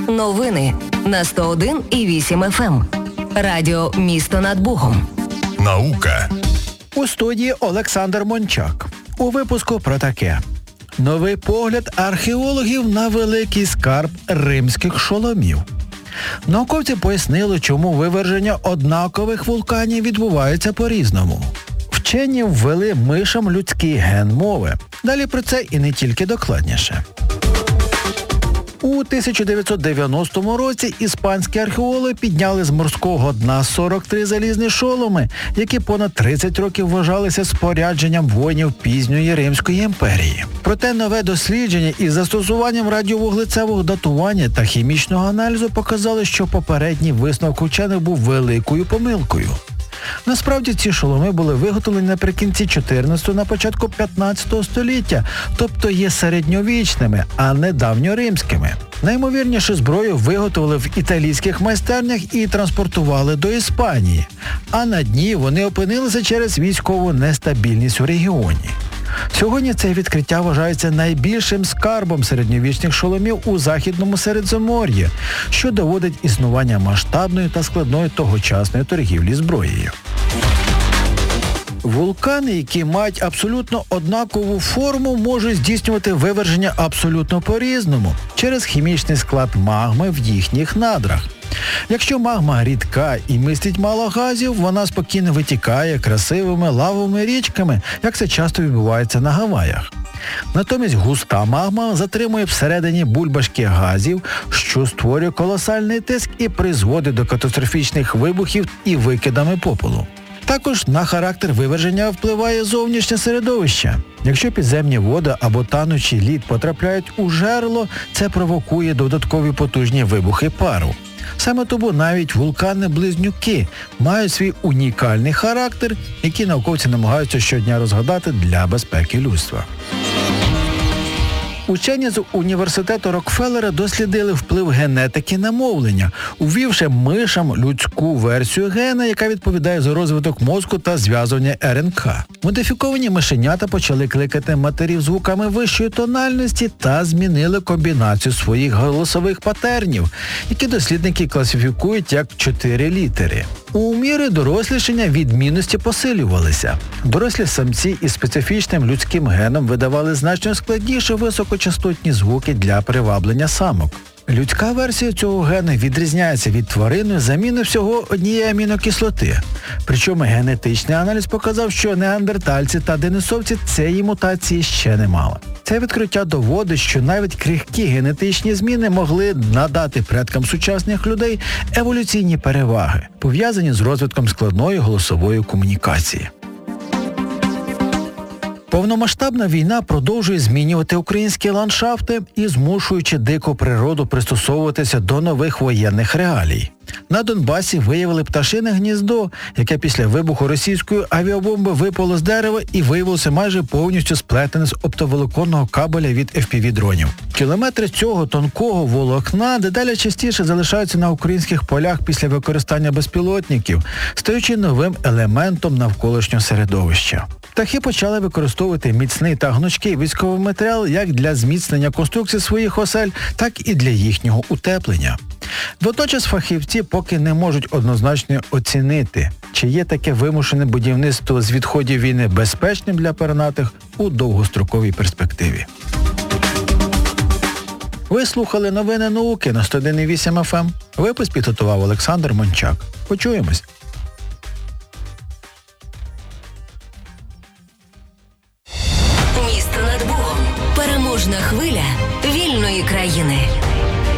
Новини на 101,8 FM. Радіо «Місто над Богом». Наука. У студії Олександр Мончак. У випуску про таке. Новий погляд археологів на великий скарб римських шоломів. Науковці пояснили, чому виверження однакових вулканів відбувається по-різному. Вчені ввели мишам людський ген мови. Далі про це і не тільки докладніше. У 1990 році іспанські археологи підняли з морського дна 43 залізні шоломи, які понад 30 років вважалися спорядженням воїнів пізньої Римської імперії. Проте нове дослідження із застосуванням радіовуглецевого датування та хімічного аналізу показали, що попередній висновок учених був великою помилкою. Насправді ці шоломи були виготовлені наприкінці 14-го, на початку 15-го століття, тобто є середньовічними, а не давньоримськими. Наймовірніше зброю виготовили в італійських майстернях і транспортували до Іспанії, а на дні вони опинилися через військову нестабільність у регіоні. Сьогодні це відкриття вважається найбільшим скарбом середньовічних шоломів у Західному Середземномор'ї, що доводить існування масштабної та складної тогочасної торгівлі зброєю. Вулкани, які мають абсолютно однакову форму, можуть здійснювати виверження абсолютно по-різному через хімічний склад магми в їхніх надрах. Якщо магма рідка і містить мало газів, вона спокійно витікає красивими лавовими річками, як це часто відбувається на Гаваях. Натомість густа магма затримує всередині бульбашки газів, що створює колосальний тиск і призводить до катастрофічних вибухів і викидами попелу. Також на характер виверження впливає зовнішнє середовище. Якщо підземні води або танучий лід потрапляють у жерло, це провокує додаткові потужні вибухи пару. Саме тому навіть вулкани-близнюки мають свій унікальний характер, який науковці намагаються щодня розгадати для безпеки людства. Учені з університету Рокфеллера дослідили вплив генетики на мовлення, увівши мишам людську версію гена, яка відповідає за розвиток мозку та зв'язування РНК. Модифіковані мишенята почали кликати матерів звуками вищої тональності та змінили комбінацію своїх голосових патернів, які дослідники класифікують як 4 літери. У мірі дорослішання відмінності посилювалися. Дорослі самці із специфічним людським геном видавали значно складніші високочастотні звуки для приваблення самок. Людська версія цього гена відрізняється від тварини заміною всього однієї амінокислоти. Причому генетичний аналіз показав, що неандертальці та денисовці цієї мутації ще не мали. Це відкриття доводить, що навіть крихкі генетичні зміни могли надати предкам сучасних людей еволюційні переваги, пов'язані з розвитком складної голосової комунікації. Повномасштабна війна продовжує змінювати українські ландшафти і змушуючи дику природу пристосовуватися до нових воєнних реалій. На Донбасі виявили пташине гніздо, яке після вибуху російської авіабомби випало з дерева і виявилося майже повністю сплетене з оптоволоконного кабеля від FPV-дронів. Кілометри цього тонкого волокна дедалі частіше залишаються на українських полях після використання безпілотників, стаючи новим елементом навколишнього середовища. Птахи почали використовувати міцний та гнучкий військовий матеріал як для зміцнення конструкції своїх осель, так і для їхнього утеплення. Водночас фахівці поки не можуть однозначно оцінити, чи є таке вимушене будівництво з відходів війни безпечним для пернатих у довгостроковій перспективі. Ви слухали новини науки на 101,8 FM. Випуск підготував Олександр Мончак. Почуємось. Місто над Богом. Переможна хвиля вільної країни.